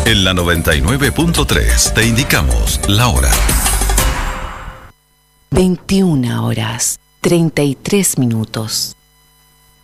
En la 99.3 te indicamos la hora. 21 horas, 33 minutos.